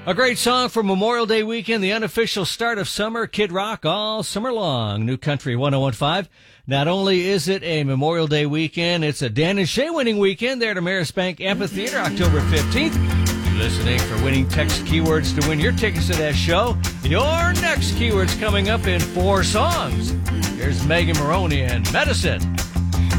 A great song for Memorial Day weekend, the unofficial start of summer, Kid Rock all summer long. New Country 101.5. Not only is it a Memorial Day weekend, it's a Dan and Shay winning weekend there at Ameris Bank Amphitheater, October 15th. Listening for winning text keywords to win your tickets to that show. Your next keyword's coming up in 4 songs. Here's Megan Maroney and Medicine.